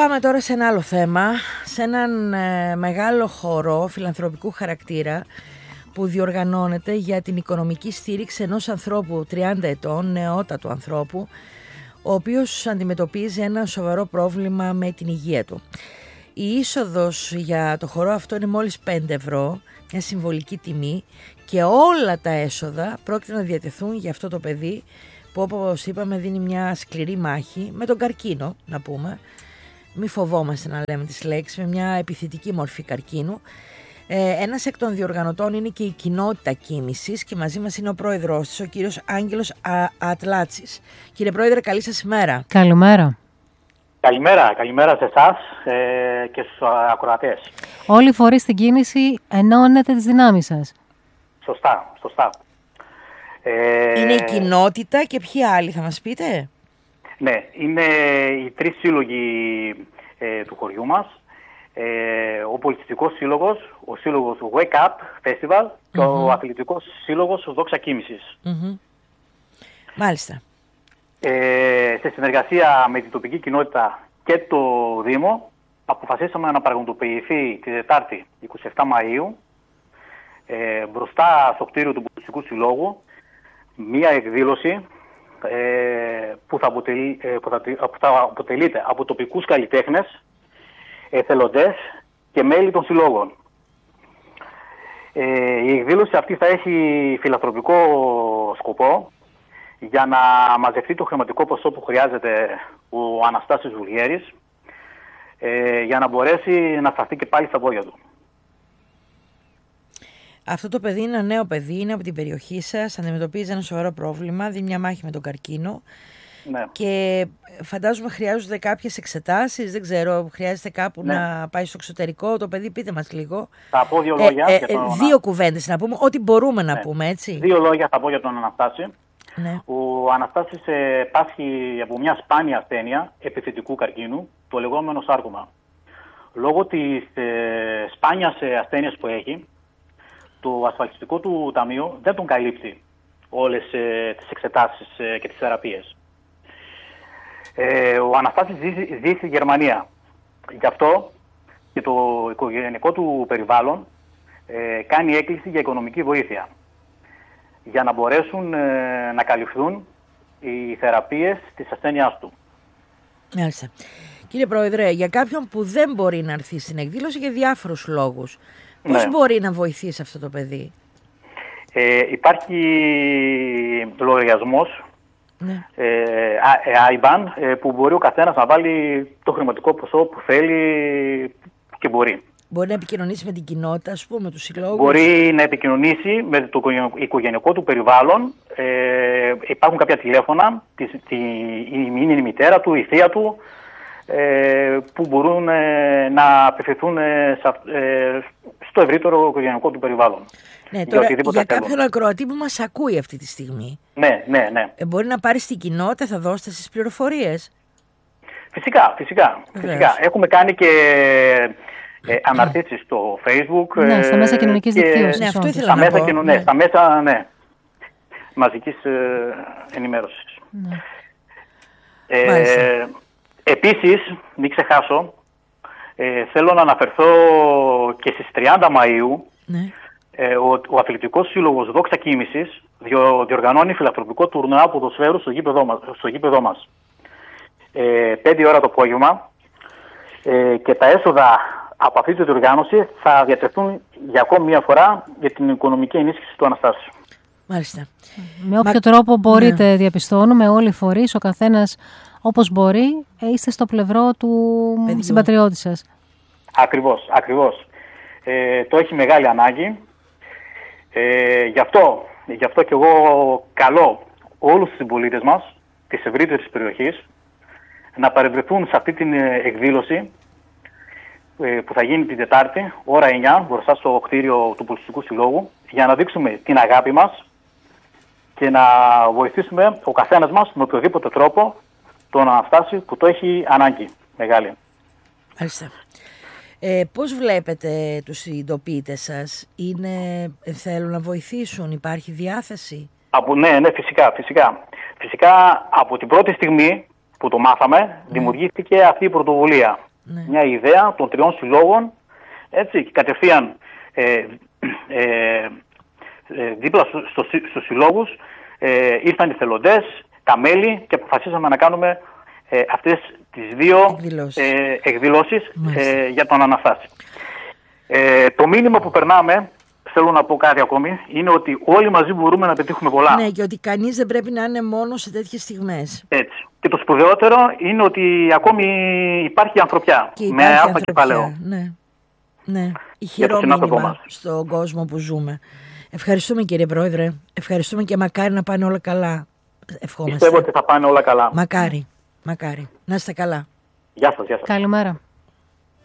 Πάμε τώρα σε ένα άλλο θέμα, σε έναν μεγάλο χώρο φιλανθρωπικού χαρακτήρα που διοργανώνεται για την οικονομική στήριξη ενός ανθρώπου 30 ετών, νεότατου ανθρώπου, ο οποίος αντιμετωπίζει ένα σοβαρό πρόβλημα με την υγεία του. Η είσοδος για το χορό αυτό είναι μόλις 5 ευρώ, μια συμβολική τιμή, και όλα τα έσοδα πρόκειται να διατεθούν για αυτό το παιδί που, όπως είπαμε, δίνει μια σκληρή μάχη με τον καρκίνο, να πούμε. Μη φοβόμαστε να λέμε τις λέξεις, με μια επιθετική μορφή καρκίνου. Ένας εκ των διοργανωτών είναι και η κοινότητα κίνησης και μαζί μας είναι ο πρόεδρος της, ο κύριος Άγγελος Ατλάτσης. Κύριε Πρόεδρε, καλή σας ημέρα. Καλημέρα. Καλημέρα σε εσάς και στους ακροατές. Όλοι οι φορείς στην κίνηση ενώνετε τις δυνάμεις σας. Σωστά. Είναι η κοινότητα και ποιοι άλλοι θα μας πείτε? Ναι, είναι οι 3 σύλλογοι του χωριού μας. Ο πολιτιστικός σύλλογος, ο σύλλογος Wake Up Festival και ο αθλητικός σύλλογος Δόξα Κίνησης. Μάλιστα. Σε συνεργασία με την τοπική κοινότητα και το Δήμο αποφασίσαμε να πραγματοποιηθεί τη Δετάρτη 27 Μαΐου μπροστά στο κτίριο του Πολιτιστικού Συλλόγου μία εκδήλωση που θα αποτελείται από τοπικούς καλλιτέχνες, εθελοντές και μέλη των συλλόγων. Η εκδήλωση αυτή θα έχει φιλανθρωπικό σκοπό για να μαζευτεί το χρηματικό ποσό που χρειάζεται ο Αναστάσιος Βουλιέρης για να μπορέσει να σταθεί και πάλι στα πόδια του. Αυτό το παιδί είναι ένα νέο παιδί, είναι από την περιοχή σας, αντιμετωπίζει ένα σοβαρό πρόβλημα, δίνει μια μάχη με τον καρκίνο. Ναι. Και φαντάζομαι χρειάζονται κάποιες εξετάσεις, δεν ξέρω, χρειάζεται κάπου να πάει στο εξωτερικό. Το παιδί, πείτε μας λίγο. Θα πω 2 λόγια. Δύο κουβέντες να πούμε, ό,τι μπορούμε να πούμε, έτσι. 2 λόγια θα πω για τον Αναστάση. Ναι. Ο Αναστάσης πάσχει από μια σπάνια ασθένεια επιθετικού καρκίνου, το λεγόμενο σάρκωμα. Λόγω της σπάνιας ασθένειας που έχει, το ασφαλιστικό του ταμείο δεν τον καλύπτει όλες τις εξετάσεις και τις θεραπείες. Ο Αναστάσης ζει στη Γερμανία. Γι' αυτό και το οικογενειακό του περιβάλλον κάνει έκκληση για οικονομική βοήθεια για να μπορέσουν να καλυφθούν οι θεραπείες της ασθένειάς του. Μάλιστα. Κύριε Πρόεδρε, για κάποιον που δεν μπορεί να έρθει στην εκδήλωση για διάφορους λόγους, πώς μπορεί να βοηθήσει αυτό το παιδί? Υπάρχει λογαριασμός IBAN που μπορεί ο καθένας να βάλει το χρηματικό ποσό που θέλει και μπορεί. Μπορεί να επικοινωνήσει με την κοινότητα, ας πούμε, με τους συλλόγους. Μπορεί να επικοινωνήσει με το οικογενειακό του περιβάλλον. Υπάρχουν κάποια τηλέφωνα, είναι η μητέρα του, η θεία του, που μπορούν να απευθυνθούν στο ευρύτερο οικογενειακό του περιβάλλον. Ναι, τώρα για κάποιον ακροατή που μας ακούει αυτή τη στιγμή. Ναι. Μπορεί να πάρει στην κοινότητα, θα δώσετε στις πληροφορίες? Φυσικά. Έχουμε κάνει και αναρτήσεις στο Facebook. Ναι, στα μέσα κοινωνικής δικτύωσης. Ναι, αυτό ήθελα να πω. Στα μέσα μαζικής ενημέρωσης. Ναι. Επίσης, μην ξεχάσω, θέλω να αναφερθώ και στις 30 Μαΐου. Ναι. Ο Αθλητικός Σύλλογος Δόξα Κίνησης διοργανώνει φιλανθρωπικό τουρνουά ποδοσφαίρου στο γήπεδό μας. 5 ώρα το απόγευμα, και τα έσοδα από αυτή τη διοργάνωση θα διατεθούν για ακόμη μια φορά για την οικονομική ενίσχυση του Αναστάσιου. Μάλιστα. Με όποιο τρόπο μπορείτε, διαπιστώνουμε, όλοι οι φορείς, ο καθένας όπως μπορεί, είστε στο πλευρό του συμπατριώτη σας. Ακριβώς. Το έχει μεγάλη ανάγκη. Γι' αυτό και εγώ καλώ όλους τους συμπολίτες μας της ευρύτερης περιοχής να παρευρεθούν σε αυτή την εκδήλωση που θα γίνει την Τετάρτη, ώρα 9, μπροστά στο κτίριο του Πολιτιστικού Συλλόγου, για να δείξουμε την αγάπη μας και να βοηθήσουμε ο καθένας μας με οποιοδήποτε τρόπο τον Αναστάση που το έχει ανάγκη μεγάλη. Μάλιστα. Πώς βλέπετε τους συντοπίτες σας? Θέλουν να βοηθήσουν, υπάρχει διάθεση? Ναι, φυσικά. Φυσικά από την πρώτη στιγμή που το μάθαμε δημιουργήθηκε αυτή η πρωτοβουλία. μια ιδέα των 3 συλλόγων, έτσι, και κατευθείαν δίπλα στους συλλόγους ήρθαν οι θελοντές, τα μέλη, και αποφασίσαμε να κάνουμε αυτές τις 2 εκδηλώσεις για τον Αναστάση. Το μήνυμα που περνάμε, θέλω να πω κάτι ακόμη, είναι ότι όλοι μαζί μπορούμε να πετύχουμε πολλά. Ναι, και ότι κανείς δεν πρέπει να είναι μόνο σε τέτοιες στιγμές. Έτσι. Και το σπουδαιότερο είναι ότι ακόμη υπάρχει ανθρωπιά. Με αλφα κεφαλαίο. Ναι. Ηχηρό μήνυμα στον κόσμο που ζούμε. Ευχαριστούμε, κύριε Πρόεδρε. Ευχαριστούμε και μακάρι να πάνε όλα καλά. Ευχόμαστε. Πιστεύω ότι θα πάνε όλα καλά. Μακάρι. Να είστε καλά. Γεια σας. Καλημέρα.